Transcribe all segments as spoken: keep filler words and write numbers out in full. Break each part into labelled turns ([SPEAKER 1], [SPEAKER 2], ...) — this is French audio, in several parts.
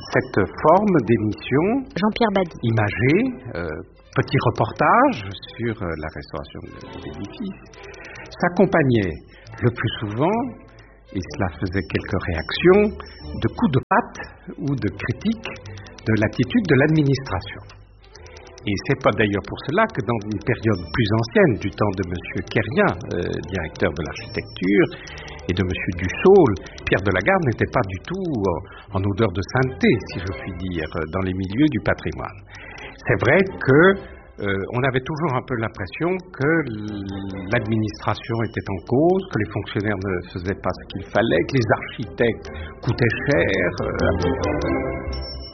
[SPEAKER 1] cette forme d'émission
[SPEAKER 2] Jean-Pierre Badi.
[SPEAKER 1] imagée, euh, petit reportage sur euh, la restauration de l'édifice, s'accompagnait le plus souvent, et cela faisait quelques réactions, de coups de patte ou de critiques de l'attitude de l'administration. Et c'est pas d'ailleurs pour cela que dans une période plus ancienne, du temps de M. Quérien, euh, directeur de l'architecture, et de M. Dussault, Pierre de la Garde n'était pas du tout en, en odeur de sainteté, si je puis dire, dans les milieux du patrimoine. C'est vrai que euh, on avait toujours un peu l'impression que l'administration était en cause, que les fonctionnaires ne faisaient pas ce qu'il fallait, que les architectes coûtaient cher. Euh,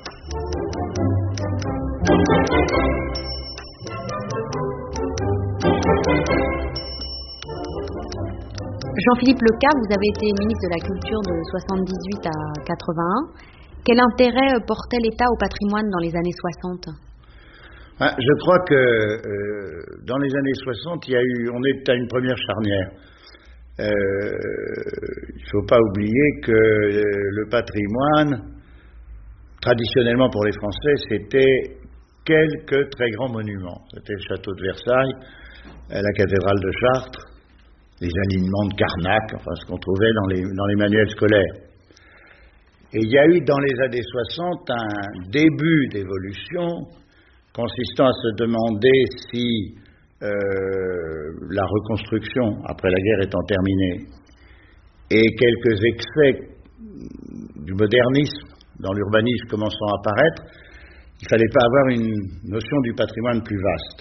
[SPEAKER 2] Jean-Philippe Lecas, vous avez été ministre de la Culture de soixante-dix-huit à quatre-vingt-un. Quel intérêt portait l'État au patrimoine dans les années soixante ?
[SPEAKER 3] Ah, je crois que euh, dans les années soixante, il y a eu, on est à une première charnière. Euh, il ne faut pas oublier que euh, le patrimoine, traditionnellement pour les Français, c'était quelques très grands monuments. C'était le château de Versailles, la cathédrale de Chartres, les alignements de Carnac, enfin ce qu'on trouvait dans les, dans les manuels scolaires. Et il y a eu dans les années soixante un début d'évolution consistant à se demander si euh, la reconstruction, après la guerre étant terminée, et quelques excès du modernisme dans l'urbanisme commençant à apparaître, il ne fallait pas avoir une notion du patrimoine plus vaste.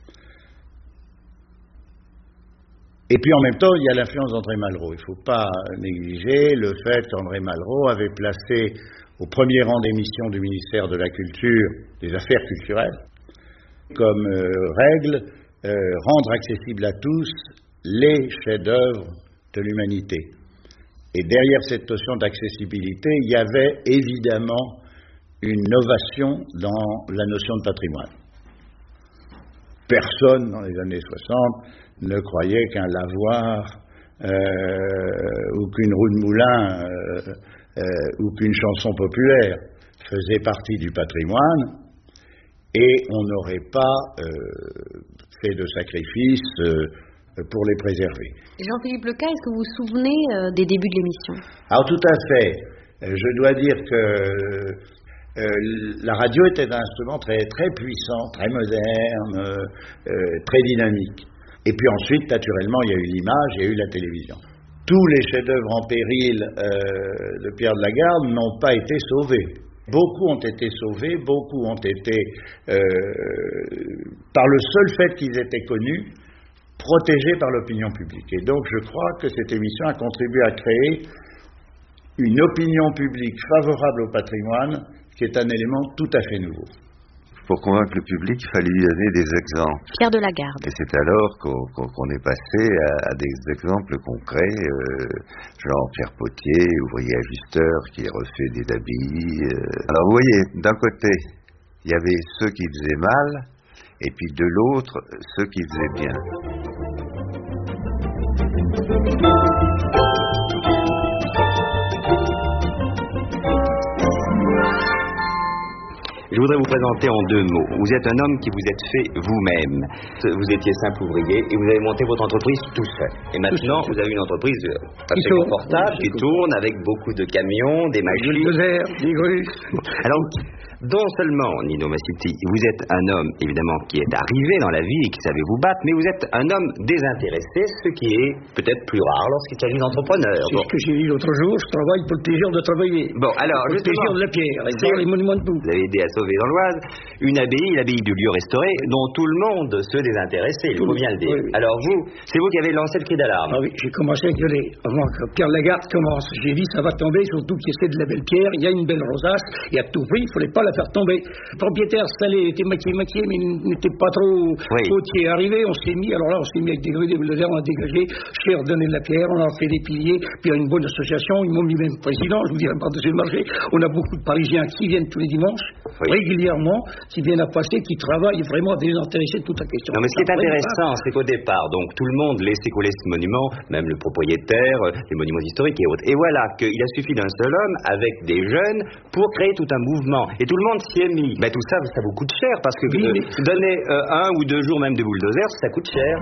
[SPEAKER 3] Et puis en même temps, il y a l'influence d'André Malraux. Il ne faut pas négliger le fait qu'André Malraux avait placé au premier rang des missions du ministère de la Culture, des Affaires culturelles, comme euh, règle, euh, rendre accessibles à tous les chefs-d'œuvre de l'humanité. Et derrière cette notion d'accessibilité, il y avait évidemment une novation dans la notion de patrimoine. Personne dans les années soixante ne croyait qu'un lavoir euh, ou qu'une roue de moulin euh, euh, ou qu'une chanson populaire faisait partie du patrimoine, et on n'aurait pas euh, fait de sacrifices euh, pour les préserver.
[SPEAKER 2] Jean-Philippe Lecas, est-ce que vous vous souvenez euh, des débuts de l'émission ?
[SPEAKER 3] Alors tout à fait. Je dois dire que euh, la radio était un instrument très, très puissant, très moderne, euh, très dynamique. Et puis ensuite, naturellement, il y a eu l'image, il y a eu la télévision. Tous les chefs-d'œuvre en péril euh, de Pierre de la Garde n'ont pas été sauvés. Beaucoup ont été sauvés, beaucoup ont été, euh, par le seul fait qu'ils étaient connus, protégés par l'opinion publique. Et donc je crois que cette émission a contribué à créer une opinion publique favorable au patrimoine, qui est un élément tout à fait nouveau.
[SPEAKER 4] Pour convaincre le public, il fallait lui donner des exemples.
[SPEAKER 2] Pierre de la Garde.
[SPEAKER 4] Et c'est alors qu'on, qu'on, qu'on est passé à, à des exemples concrets, euh, genre Pierre Potier, ouvrier ajusteur, qui refait des habits. Euh. Alors vous voyez, d'un côté, il y avait ceux qui faisaient mal, et puis de l'autre, ceux qui faisaient bien.
[SPEAKER 5] Je voudrais vous présenter en deux mots. Vous êtes un homme qui vous êtes fait vous-même. Vous étiez simple ouvrier et vous avez monté votre entreprise tout seul. Et maintenant, vous avez une entreprise assez confortable qui tourne avec beaucoup de camions, des machines.
[SPEAKER 6] Des grues.
[SPEAKER 5] Alors, non seulement, Nino Massiti, vous êtes un homme, évidemment, qui est arrivé dans la vie et qui savait vous battre, mais vous êtes un homme désintéressé, ce qui est peut-être plus rare lorsqu'il s'agit d'entrepreneurs.
[SPEAKER 6] C'est bon. Ce que j'ai dit l'autre jour, je travaille pour le plaisir de travailler.
[SPEAKER 5] Bon, alors,
[SPEAKER 6] pour le plaisir de la pierre, et voir les monuments de boue.
[SPEAKER 5] Vous avez aidé à sauver dans l'Oise une abbaye, l'abbaye du lieu restauré, dont tout le monde se désintéressait, il faut bien le dire. Oui, oui. Alors vous, c'est vous qui avez lancé le cri d'alarme.
[SPEAKER 6] Ah oui, j'ai commencé à gueuler avant que Pierre Lagarde commence. J'ai dit, ça va tomber, surtout qu'il essaie de la belle pierre, il y a une belle rosace, il y a tout prix, il ne fallait pas la faire tomber. Le propriétaire Salé était maquillé-maquillé, mais il n'était pas trop
[SPEAKER 5] oui.
[SPEAKER 6] potier. Arrivé, on s'est mis, alors là, on s'est mis avec des grues, des bulldozers, on a dégagé, j'ai redonné de la pierre, on a fait des piliers, puis il y a une bonne association, ils m'ont mis même président, je vous dirais pas de ce marché. On a beaucoup de Parisiens qui viennent tous les dimanches,
[SPEAKER 5] oui.
[SPEAKER 6] régulièrement qui viennent à passer, qui travaillent vraiment désintéressés de toute la question.
[SPEAKER 5] Non, mais ce qui est intéressant, c'est qu'au départ, donc, tout le monde laisse écouler ce monument, même le propriétaire, les monuments historiques et autres. Et voilà qu'il a suffi d'un seul homme, avec des jeunes, pour créer tout un mouvement. Et tout le monde s'y est mis. Ben, tout ça, ça vous coûte cher, parce que
[SPEAKER 6] oui,
[SPEAKER 5] euh,
[SPEAKER 6] mais...
[SPEAKER 5] donner euh, un ou deux jours même de bulldozer, ça coûte cher.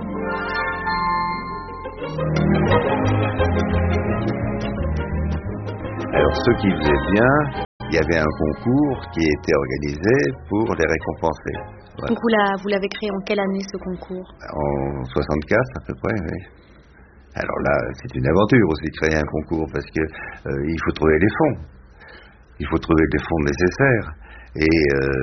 [SPEAKER 4] Alors, ceux qui faisaient bien, il y avait un concours qui était organisé pour les récompenser. Voilà.
[SPEAKER 2] Donc vous l'avez créé en quelle année, ce concours?
[SPEAKER 4] En soixante-quatre, à peu près, oui. Alors là, c'est une aventure aussi, créer un concours, parce que euh, il faut trouver les fonds. Il faut trouver les fonds nécessaires. Et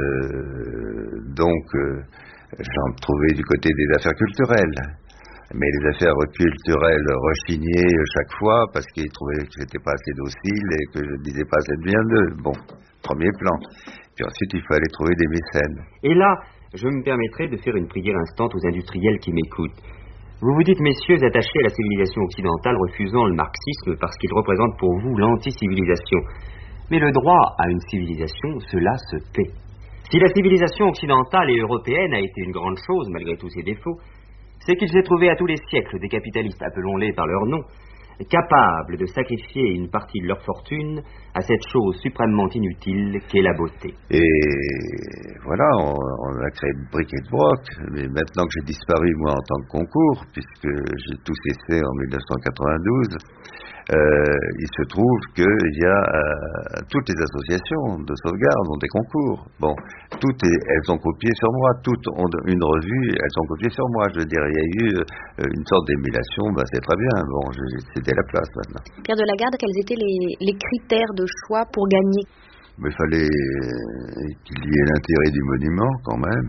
[SPEAKER 4] euh, donc, euh, j'en trouvais du côté des affaires culturelles. Mais les affaires culturelles rechignaient chaque fois parce qu'ils trouvaient que j'étais pas assez docile et que je ne disais pas assez bien d'eux. Bon, premier plan. Puis ensuite, il fallait trouver des mécènes.
[SPEAKER 5] Et là, je me permettrai de faire une prière instante aux industriels qui m'écoutent. Vous vous dites, messieurs, attachés à la civilisation occidentale, refusant le marxisme parce qu'il représente pour vous l'anti-civilisation. Mais le droit à une civilisation, cela se paie. Si la civilisation occidentale et européenne a été une grande chose, malgré tous ses défauts, c'est qu'il s'est trouvé à tous les siècles des capitalistes, appelons-les par leur nom, capables de sacrifier une partie de leur fortune à cette chose suprêmement inutile qu'est la beauté.
[SPEAKER 4] Et voilà, on, on a créé Bric et Broc, mais maintenant que j'ai disparu, moi, en tant que concours, puisque j'ai tout cessé en mille neuf cent quatre-vingt-douze, euh, il se trouve qu'il y a euh, toutes les associations de sauvegarde ont des concours. Bon, toutes est, elles ont copié sur moi, toutes ont une revue, elles ont copié sur moi. Je veux dire, il y a eu euh, une sorte d'émulation, ben c'est très bien. Bon, c'était la place maintenant.
[SPEAKER 2] Pierre de Lagarde, quels étaient les, les critères de choix pour gagner?
[SPEAKER 4] Mais il fallait qu'il y ait l'intérêt du monument quand même.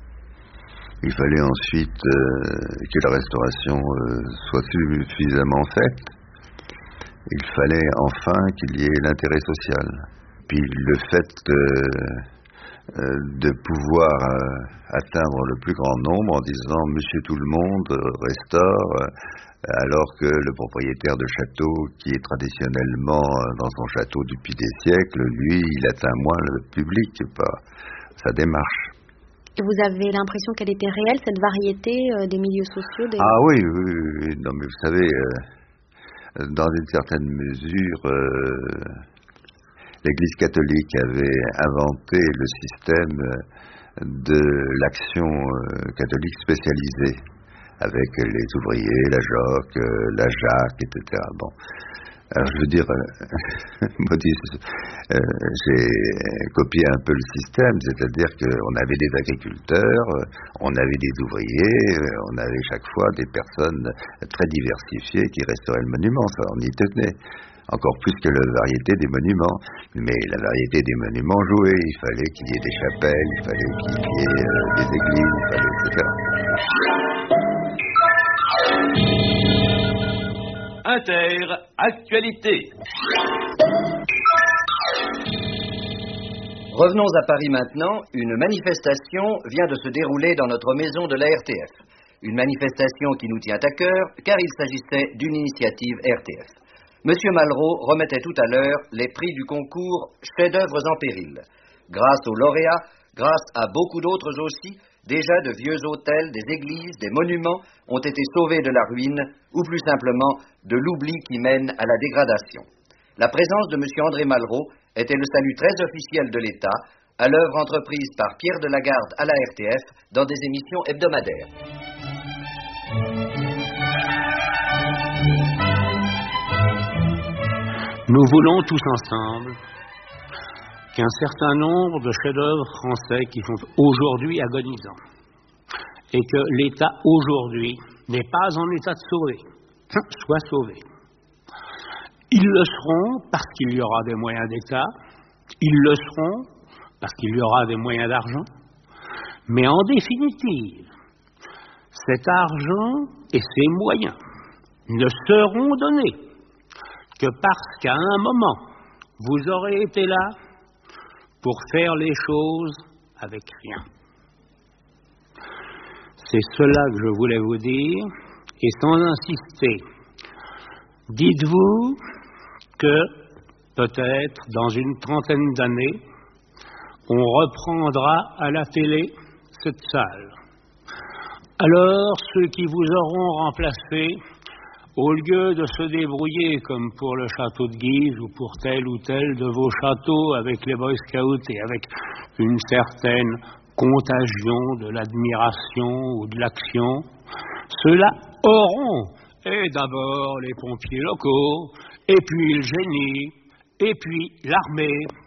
[SPEAKER 4] Il fallait ensuite euh, que la restauration euh, soit suffisamment faite. Il fallait enfin qu'il y ait l'intérêt social. Puis le fait euh, euh, de pouvoir euh, atteindre le plus grand nombre en disant « Monsieur tout le monde euh, restaure euh, », alors que le propriétaire de château, qui est traditionnellement dans son château depuis des siècles, lui, il atteint moins le public par sa démarche.
[SPEAKER 2] Et vous avez l'impression qu'elle était réelle, cette variété euh, des milieux sociaux des...
[SPEAKER 4] Ah oui, oui, oui, non mais vous savez... Euh, dans une certaine mesure, euh, l'Église catholique avait inventé le système de l'action euh, catholique spécialisée, avec les ouvriers, la Joque, euh, la Jacques, et cetera. Bon. Alors je veux dire, euh, euh, j'ai copié un peu le système, c'est-à-dire qu'on avait des agriculteurs, on avait des ouvriers, on avait chaque fois des personnes très diversifiées qui restauraient le monument, ça on y tenait. Encore plus que la variété des monuments. Mais la variété des monuments jouait, il fallait qu'il y ait des chapelles, il fallait qu'il y ait euh, des églises, il fallait, et cetera.
[SPEAKER 7] Inter, actualité.
[SPEAKER 8] Revenons à Paris maintenant. Une manifestation vient de se dérouler dans notre maison de la R T F. Une manifestation qui nous tient à cœur, car il s'agissait d'une initiative R T F. Monsieur Malraux remettait tout à l'heure les prix du concours Chefs-d'œuvre en péril. Grâce aux lauréats, grâce à beaucoup d'autres aussi, déjà de vieux hôtels, des églises, des monuments ont été sauvés de la ruine, ou plus simplement de l'oubli qui mène à la dégradation. La présence de monsieur André Malraux était le salut très officiel de l'État, à l'œuvre entreprise par Pierre de Lagarde à la R T F dans des émissions hebdomadaires.
[SPEAKER 9] Nous voulons tous ensemble qu'un certain nombre de chefs-d'œuvre français qui sont aujourd'hui agonisants et que l'État aujourd'hui n'est pas en état de sauver, soit sauvé. Ils le seront parce qu'il y aura des moyens d'État, ils le seront parce qu'il y aura des moyens d'argent, mais en définitive, cet argent et ces moyens ne seront donnés que parce qu'à un moment, vous aurez été là pour faire les choses avec rien. C'est cela que je voulais vous dire, et sans insister, dites-vous que peut-être dans une trentaine d'années, on reprendra à la télé cette salle. Alors, ceux qui vous auront remplacé, au lieu de se débrouiller comme pour le château de Guise ou pour tel ou tel de vos châteaux avec les Boy Scouts et avec une certaine contagion de l'admiration ou de l'action, ceux-là auront, et d'abord les pompiers locaux, et puis le génie, et puis l'armée,